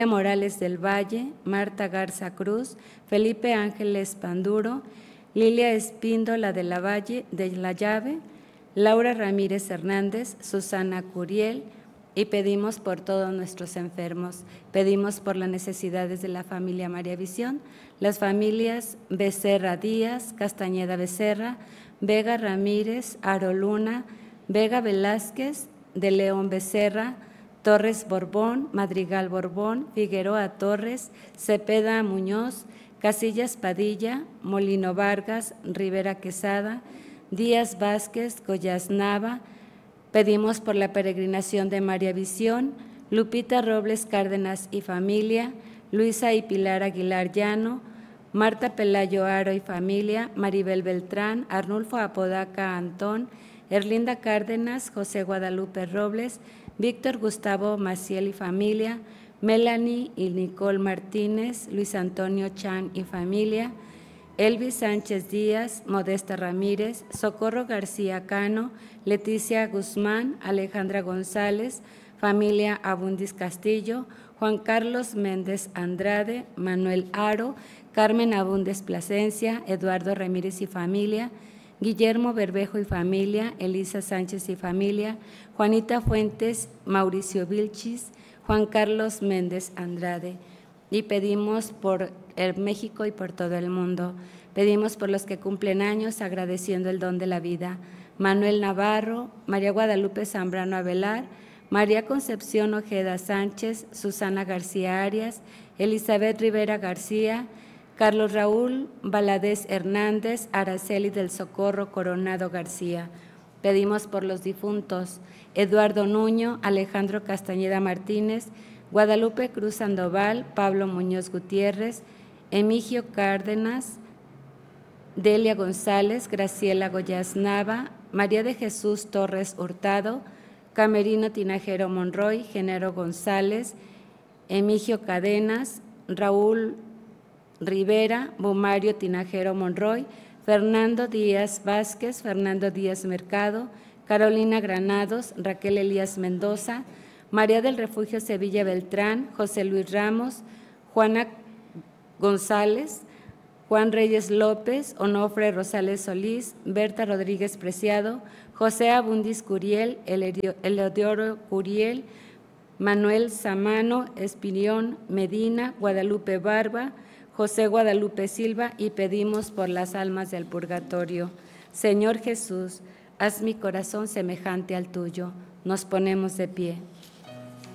Morales del Valle, Marta Garza Cruz, Felipe Ángeles Panduro, Lilia Espíndola de la Valle de la Llave, Laura Ramírez Hernández, Susana Curiel, y pedimos por todos nuestros enfermos. Pedimos por las necesidades de la familia María Visión, las familias Becerra Díaz, Castañeda Becerra, Vega Ramírez, Aro Luna, Vega Velázquez, de León Becerra, Torres Borbón, Madrigal Borbón, Figueroa Torres, Cepeda Muñoz, Casillas Padilla, Molino Vargas, Rivera Quesada, Díaz Vázquez, Goyaz Nava. Pedimos por la peregrinación de María Visión, Lupita Robles Cárdenas y familia, Luisa y Pilar Aguilar Llano, Marta Pelayo Aro y familia, Maribel Beltrán, Arnulfo Apodaca Antón, Erlinda Cárdenas, José Guadalupe Robles, Víctor Gustavo Maciel y familia, Melanie y Nicole Martínez, Luis Antonio Chan y familia, Elvis Sánchez Díaz, Modesta Ramírez, Socorro García Cano, Leticia Guzmán, Alejandra González, familia Abundis Castillo, Juan Carlos Méndez Andrade, Manuel Aro, Carmen Abundes Plasencia, Eduardo Ramírez y familia, Guillermo Berbejo y familia, Elisa Sánchez y familia, Juanita Fuentes, Mauricio Vilchis, Juan Carlos Méndez Andrade. Y pedimos por el México y por todo el mundo. Pedimos por los que cumplen años, agradeciendo el don de la vida. Manuel Navarro, María Guadalupe Zambrano Avelar, María Concepción Ojeda Sánchez, Susana García Arias, Elizabeth Rivera García, Carlos Raúl Valadez Hernández, Araceli del Socorro Coronado García. Pedimos por los difuntos: Eduardo Nuño, Alejandro Castañeda Martínez, Guadalupe Cruz Sandoval, Pablo Muñoz Gutiérrez, Emigio Cárdenas, Delia González, Graciela Goyaz Nava, María de Jesús Torres Hurtado, Camerino Tinajero Monroy, Genaro González, Emigio Cadenas, Raúl Rivera, Bumario Tinajero Monroy, Fernando Díaz Vázquez, Fernando Díaz Mercado, Carolina Granados, Raquel Elías Mendoza, María del Refugio Sevilla Beltrán, José Luis Ramos, Juana González, Juan Reyes López, Onofre Rosales Solís, Berta Rodríguez Preciado, José Abundis Curiel, Eleodoro Curiel, Manuel Samano Espinión Medina, Guadalupe Barba, José Guadalupe Silva, y pedimos por las almas del purgatorio. Señor Jesús, haz mi corazón semejante al tuyo. Nos ponemos de pie.